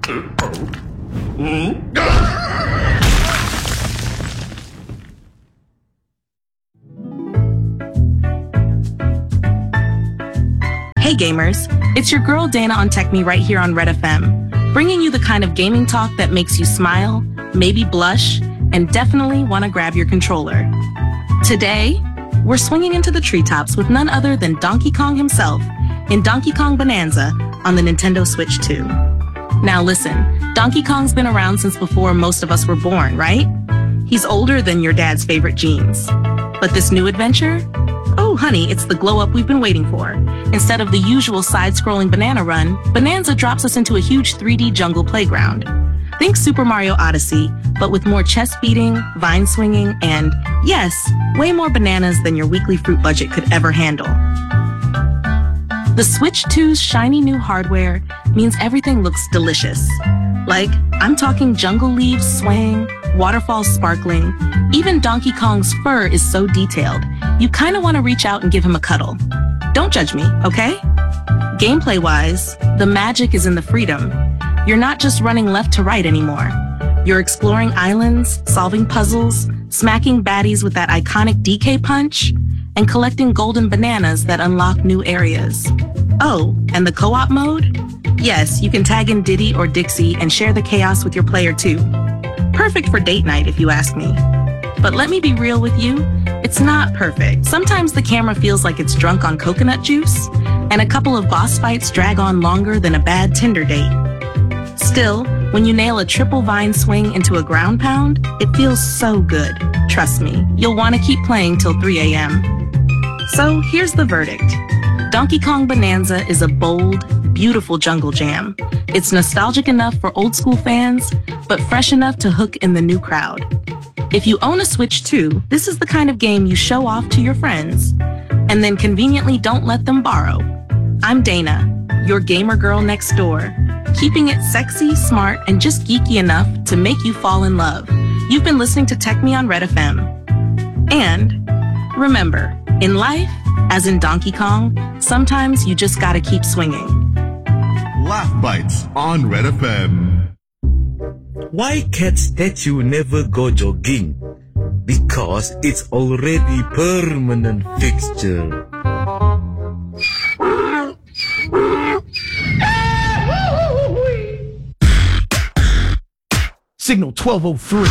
Hey gamers, it's your girl Dana on Tech Me right here on Red FM, bringing you the kind of gaming talk that makes you smile, maybe blush, and definitely want to grab your controller. Today, we're swinging into the treetops with none other than Donkey Kong himself in Donkey Kong Bonanza on the Nintendo Switch 2. Now listen, Donkey Kong's been around since before most of us were born, right? He's older than your dad's favorite jeans. But this new adventure? Oh, honey, it's the glow-up we've been waiting for. Instead of the usual side-scrolling banana run, Bonanza drops us into a huge 3D jungle playground. Think Super Mario Odyssey, but with more chest-beating, vine-swinging, and, yes, way more bananas than your weekly fruit budget could ever handle. The Switch 2's shiny new hardware means everything looks delicious. Like, I'm talking jungle leaves swaying, waterfalls sparkling. Even Donkey Kong's fur is so detailed, you kind of want to reach out and give him a cuddle. Don't judge me, okay? Gameplay-wise, the magic is in the freedom. You're not just running left to right anymore. You're exploring islands, solving puzzles, smacking baddies with that iconic DK punch, and collecting golden bananas that unlock new areas. Oh, and the co-op mode? Yes, you can tag in Diddy or Dixie and share the chaos with your player too. Perfect for date night if you ask me. But let me be real with you, it's not perfect. Sometimes the camera feels like it's drunk on coconut juice, and a couple of boss fights drag on longer than a bad Tinder date. Still, when you nail a triple vine swing into a ground pound, it feels so good. Trust me, you'll want to keep playing till 3 a.m. So here's the verdict. Donkey Kong Bonanza is a bold, beautiful jungle jam. It's nostalgic enough for old school fans, but fresh enough to hook in the new crowd. If you own a Switch 2, this is the kind of game you show off to your friends, and then conveniently don't let them borrow. I'm Dana, your gamer girl next door, keeping it sexy, smart, and just geeky enough to make you fall in love. You've been listening to Tech Me on Red FM. And remember, in life, as in Donkey Kong, sometimes you just gotta keep swinging. Laugh Bites on Red FM. Why cat statue never go jogging? Because it's already permanent fixture. Signal 1203.